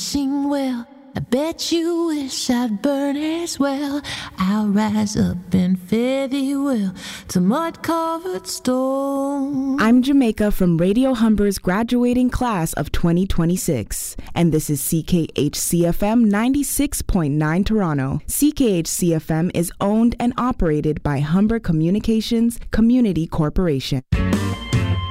wishing well. I bet you wish I'd burn as well. I'll rise up and fare thee well to mud-covered stone. I'm Jamaica from Radio Humber's graduating class of 2026, and this is CKHCFM 96.9 Toronto. CKHCFM is owned and operated by Humber Communications Community Corporation.